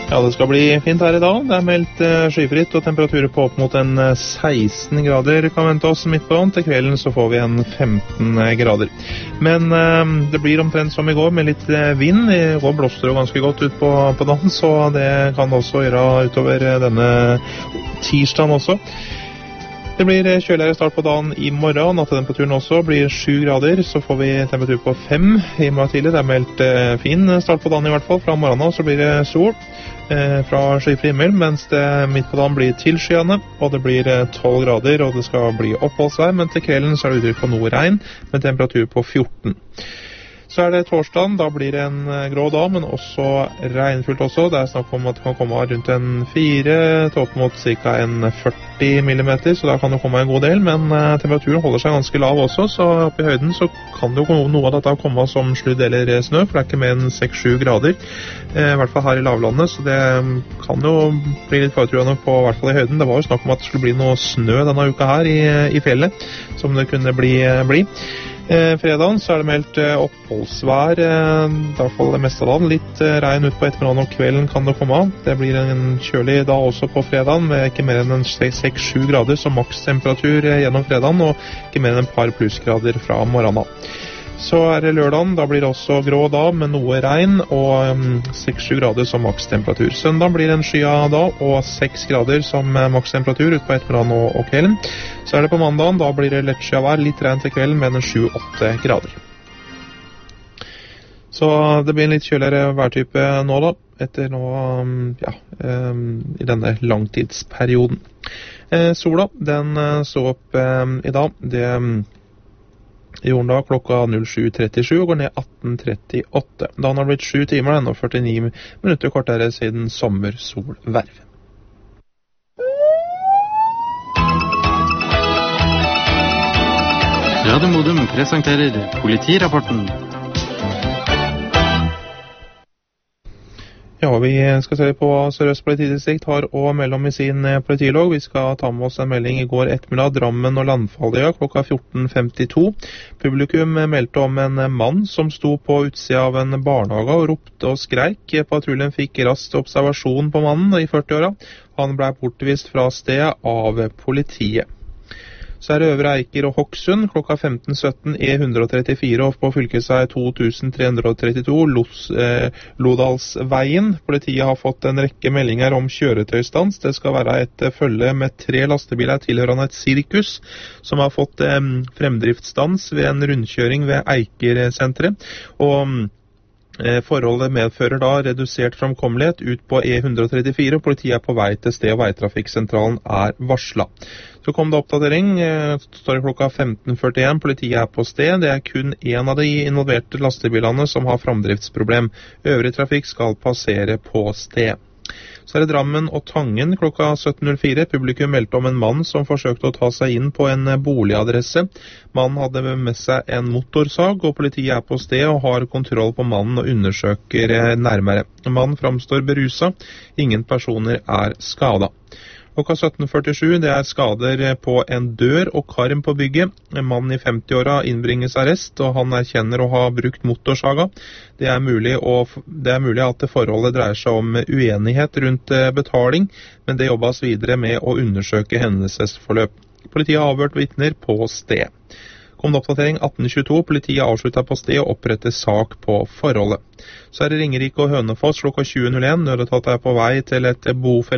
Ja, det skal bli fint her i dag. Det meldt skyfritt og temperaturer på opp mot en 16 grader kan vente oss midt på. Til kvelden så får vi en 15 grader. Men det blir omtrent som i går med litt vind. I går blåste det ganske godt ut på dagen, så det kan det også gjøre utover denne tirsdagen også. Det blir kjøligere start på dagen i morgen. Nattetemperaturen også blir 7 grader, så får vi temperatur på 5 i morgen tidlig. Det meldt fin start på dagen i hvert fall. Fra morgenen så blir det sol fra skyfri himmel, mens det midt på dagen blir tilskyende, og det blir 12 grader, og det skal bli oppholdsvær, men til kvelden så er det uttrykk for noe regn, med temperatur på 14. Så er det torsdagen, da blir det en grå dag, men også regnfullt også. Det er snakk om at det kan komme rundt en 4 til opp mot ca. en 40 millimeter, så da kan det komme en god del, men temperaturen holder seg ganske lav også, så oppe i høyden så kan det jo noe av dette komme som sludd eller snø, for det er ikke mer enn 6-7 grader, i hvert fall her i lavlandet, så det kan jo bli litt faretruende på, i hvert fall i høyden. Det var jo snakk om at det skulle bli noe snø denne uka her i fjellet, som det kunne bli. Fredagen så er det meldt oppholdsvær, i hvert fall det meste av dagen. Litt regn ut på ettermiddagen og kvelden kan det komme av. Det blir en kjølig dag også på fredagen, med ikke mer enn 6-7 grader som makstemperatur gjennom fredagen, og ikke mer enn et par plussgrader fra morgenen. Så er det lørdagen, da blir det også grå dag med noe regn og 6-7 grader som makstemperatur. Søndag blir det en skya dag og 6 grader som makstemperatur ut på ettermiddagen og kvelden. Så er det på mandagen, da blir det lett skya vær, litt regn til kvelden med en 7-8 grader. Så det blir en litt kjøligere værtype nå da, etter nå, i denne langtidsperioden. Sola, den så opp i dag, det gjorde da klokka 07.37 og går ned 18.38. Da har det blitt 7 timer og 49 minutter kortere siden sommersolverv. Radio Modum presenterer Politirapporten. Ja, vi skal se på Sør-Øst politidistrikt har å melde om i sin politilog. Vi skal ta med oss en melding i går ettermiddag, Drammen og Landfalløya klokka 14.52. Publikum meldte om en mann som sto på utsida av en barnehage og ropte og skreik. Patruljen fikk raskt observasjon på mannen i 40-åra. Han ble bortvist fra stedet av politiet. Så er det Øvre Eiker og Hokksund klokka 15.17 E134 på fylkesvei 2332 Lodalsveien. Politiet har fått en rekke meldinger om kjøretøystans. Det skal være et følge med 3 lastebiler tilhørende et sirkus som har fått fremdriftsstans ved en rundkjøring ved Eiker-senteret. Og forholdet medfører da redusert framkommelighet ut på E134, og politiet er på vei til sted, og veitrafikksentralen er varslet. Så kom det oppdatering, står det klokka 15.41, politiet er på sted. Det er kun en av de involverte lastebilene som har framdriftsproblem. Øvrig trafikk skal passere på sted. Så er det Drammen og Tangen klokka 17.04. Publikum meldte om en mann som forsøkte å ta seg inn på en boligadresse. Mannen hadde med seg en motorsag, og politiet er på sted og har kontroll på mannen og undersøker nærmere. Mannen framstår beruset. Ingen personer er skadet. Klokka 17.47, det er skader på en dør og karm på bygget. En mann i 50-åra innbringes arrest, og han erkjenner å ha brukt motorsaga. Det er mulig at det forholdet dreier seg om uenighet rundt betaling, men det jobbes videre med å undersøke hendelsesforløp. Politiet har avhørt vitner på sted. Kom det oppdatering 18.22, politiet avsluttet på sted og oppretter sak på forholdet. Så er det Ringerike og Hønefoss klokka 20.01, nødetat er på vei til et bofelle